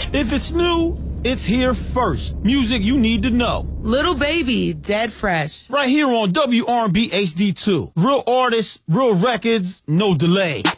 If it's new, it's here first. Music you need to know. Little Baby, Dead Fresh. Right here on WRB HD2. Real artists, real records, no delay.